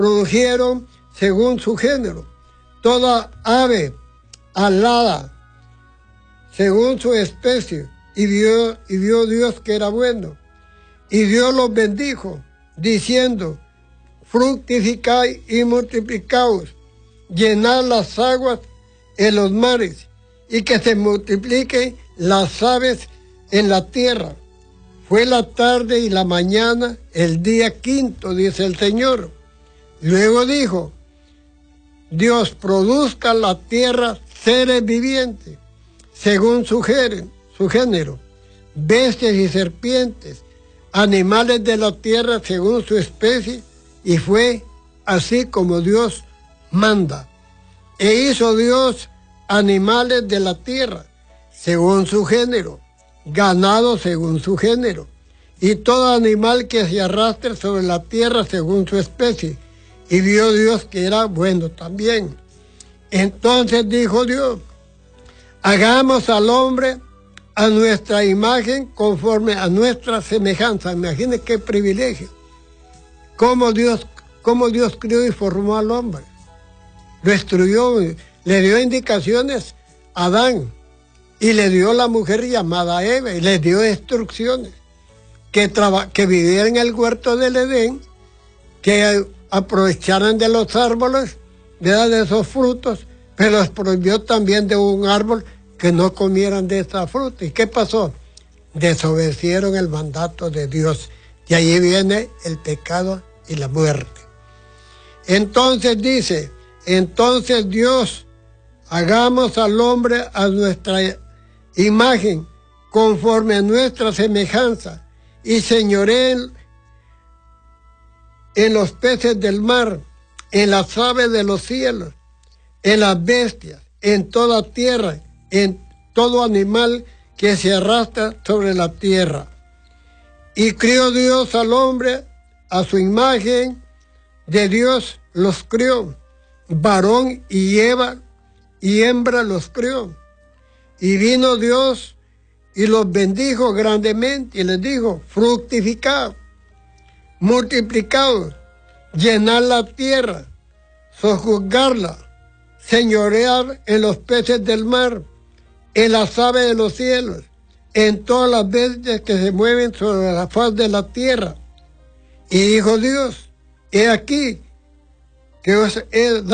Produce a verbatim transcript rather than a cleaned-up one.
produjeron según su género, toda ave alada según su especie, y vio, y vio Dios que era bueno. Y Dios los bendijo, diciendo, fructificad y multiplicaos, llenad las aguas en los mares, y que se multipliquen las aves en la tierra. Fue la tarde y la mañana, el día quinto, dice el Señor. Luego dijo, Dios produzca la tierra seres vivientes, según su género, su género, bestias y serpientes, animales de la tierra según su especie, y fue así como Dios manda. E hizo Dios animales de la tierra según su género, ganado según su género, y todo animal que se arrastre sobre la tierra según su especie. Y vio Dios que era bueno también. Entonces dijo Dios, hagamos al hombre a nuestra imagen conforme a nuestra semejanza. Imagínense qué privilegio. Cómo Dios, cómo Dios crió y formó al hombre. Lo instruyó, le dio indicaciones a Adán y le dio la mujer llamada Eva y le dio instrucciones que, traba, que vivieran en el huerto del Edén, que aprovecharan de los árboles, de esos frutos, pero les prohibió también de un árbol que no comieran de esa fruta. ¿Y qué pasó? Desobedecieron el mandato de Dios. Y ahí viene el pecado y la muerte. Entonces dice, entonces Dios, hagamos al hombre a nuestra imagen, conforme a nuestra semejanza, y señoreen en los peces del mar, en las aves de los cielos, en las bestias, en toda tierra, en todo animal que se arrastra sobre la tierra. Y crió Dios al hombre a su imagen, de Dios los crió, varón y Eva y hembra los crió. Y vino Dios y los bendijo grandemente y les dijo, fructificad, multiplicaos, llenad la tierra, sojuzgarla, señorear en los peces del mar, en las aves de los cielos, en todas las bestias que se mueven sobre la faz de la tierra. Y dijo Dios, he aquí que os he